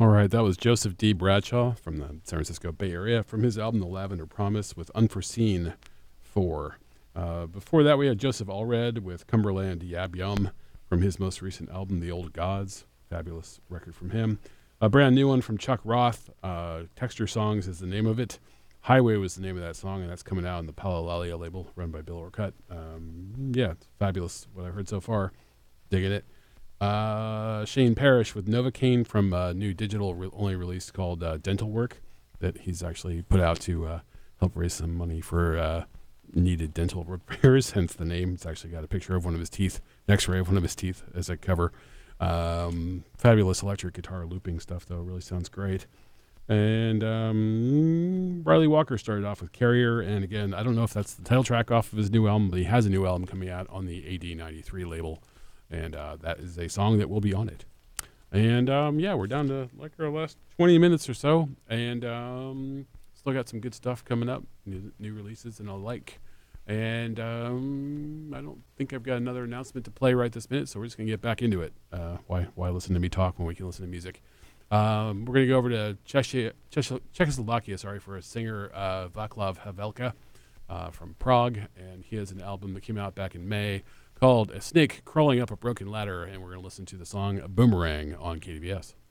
All right, that was Joseph D. Bradshaw from the San Francisco Bay Area from his album The Lavender Promise with Unforeseen 4. Before that, we had Joseph Allred with Cumberland Yab Yum from his most recent album, The Old Gods. Fabulous record from him. A brand new one from Chuck Roth. Texture Songs is the name of it. Highway was the name of that song, and that's coming out on the Palalalia label run by Bill Orcutt. Yeah, it's fabulous what I've heard so far. Digging it. Shane Parrish with Novocaine from a new digital only release called Dental Work that he's actually put out to help raise some money for needed dental repairs, hence the name. It's actually got a picture of one of his teeth, an x-ray of one of his teeth as a cover. Fabulous electric guitar looping stuff, though. Really sounds great. And Riley Walker started off with Carrier, and again, I don't know if that's the title track off of his new album, but he has a new album coming out on the AD93 label. And that is a song that will be on it. And yeah, we're down to like our last 20 minutes or so. And still got some good stuff coming up, new releases and the like. And I don't think I've got another announcement to play right this minute, so we're just going to get back into it. Why listen to me talk when we can listen to music? We're going to go over to Czechoslovakia, for a singer, Václav Havelka from Prague. And he has an album that came out back in May called A Snake Crawling Up a Broken Ladder, and we're going to listen to the song Boomerang on KDVS.